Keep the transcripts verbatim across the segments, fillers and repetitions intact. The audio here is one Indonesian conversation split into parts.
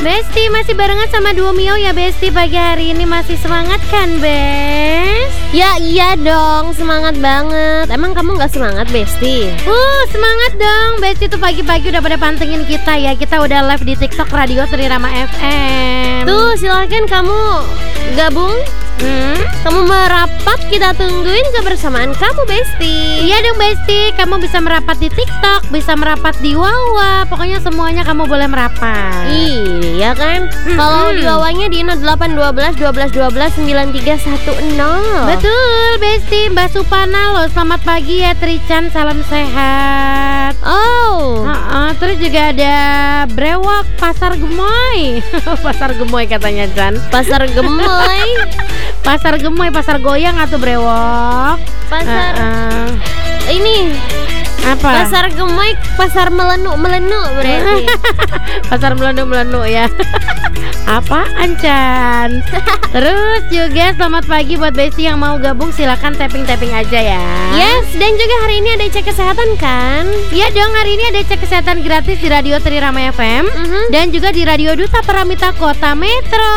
Besti, masih barengan sama Duo Mio ya Besti. Pagi hari ini masih semangat kan Bes? Ya iya dong, semangat banget. Emang kamu gak semangat Besti? Uh, semangat dong Besti tuh pagi-pagi udah pada pantengin kita ya. Kita udah live di TikTok Radio Trirama F M. Tuh silahkan kamu gabung. Hmm, kamu merapat, kita tungguin kebersamaan kamu Besti. Iya dong Besti, kamu bisa merapat di TikTok, bisa merapat di Wawa. Pokoknya semuanya kamu boleh merapat. Iya kan? Hmm, Kalau hmm. di Wawanya di nol delapan satu dua satu dua dua dua sembilan tiga satu nol. Betul Besti, Mbak Supana loh. Selamat pagi ya Trican, salam sehat. Oh, Uh-uh, terus juga ada Brewok Pasar Gemoy. Pasar Gemoy katanya Chan. Pasar Gemoy. Pasar Gemoy, pasar goyang atau Brewok? Pasar Uh-uh. ini Apa? Pasar Gemoy, pasar melenuk-melenuk berarti. Pasar melenuk-melenuk ya. Apaan Chan? Terus juga selamat pagi buat Besti yang mau gabung, silakan tapping-tapping aja ya. Yes, dan juga hari ini ada cek kesehatan kan? Iya dong, hari ini ada cek kesehatan gratis di Radio Trirama F M Mhm. dan juga di Radio Duta Paramita Kota Metro.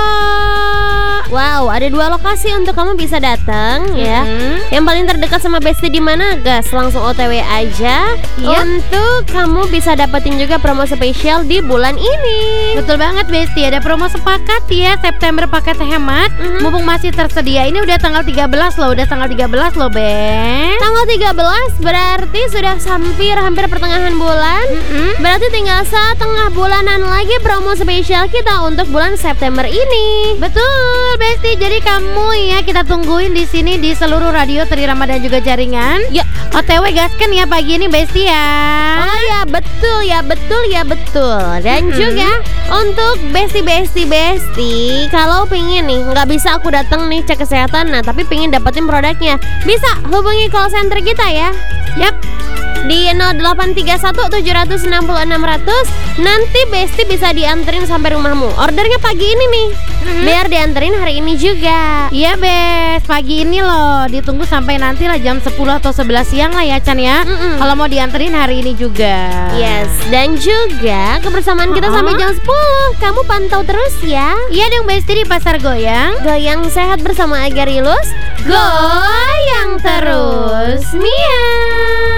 Wow, ada dua lokasi untuk kamu bisa datang ya. Mhm. Yang paling terdekat sama Besti di mana, gas? Langsung O T W aja. Iya. Untuk kamu bisa dapetin juga promo spesial di bulan ini. Betul banget Besti, ada promo sepakat ya, September paket hemat. Mhm. Mumpung masih tersedia. Ini udah tanggal tiga belas loh, udah tanggal tiga belas loh, Bes. Tanggal tiga belas berarti sudah hampir hampir pertengahan bulan. Mm-mm. Berarti tinggal setengah bulanan lagi promo spesial kita untuk bulan September ini. Betul Besti, jadi kamu ya kita tungguin di sini di seluruh radio Trirama dan juga jaringan. Ya, O T W gaskan ya pagi ini Besti ya. oh ya betul ya betul ya betul. Dan Mm-mm. juga untuk Besti Besti Besti, kalau pingin nih nggak bisa aku datang nih cek kesehatan, nah tapi pingin dapetin produknya, bisa hubungi call center kita ya. Yap. Di nol delapan tiga satu tujuh enam enam nol nol. Nanti Besti bisa dianterin sampai rumahmu. Ordernya pagi ini nih. Mhm. Biar dianterin hari ini juga. Iya Bes, pagi ini loh. Ditunggu sampai nanti lah jam sepuluh atau sebelas siang lah ya Chan ya. Mm-mm. Kalau mau dianterin hari ini juga. Yes, dan juga kebersamaan kita Uh-uh. sampai jam sepuluh. Kamu pantau terus ya. Iya dong Besti di Pasar Goyang. Goyang sehat bersama Agarilus. Goyang terus. Mia.